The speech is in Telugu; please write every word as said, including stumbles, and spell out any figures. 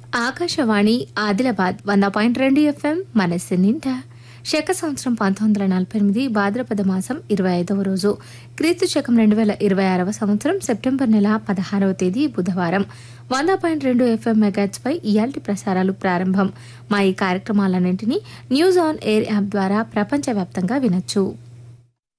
ఆకాశవాణి ఆదిలాబాద్ వంద పాయింట్ రెండు ఎఫ్ఎం మనస్సు నిండా శక సంవత్సరం పంతొమ్మిది వందల నలభై ఎనిమిది భాద్రపద మాసం ఇరవై ఐదవ రోజు క్రీస్తు శకం రెండు వేల ఇరవై ఆరవ సంవత్సరం సెప్టెంబర్ నెల పదహారవ తేదీ బుధవారం వంద పాయింట్ రెండు ఎఫ్ఎం మెగాట్స్ పై ఇయాల్టి ప్రసారాలు ప్రారంభం. మా ఈ కార్యక్రమాలన్నింటినీ న్యూస్ ఆన్ ఎయిర్ యాప్ ద్వారా ప్రపంచవ్యాప్తంగా వినొచ్చు.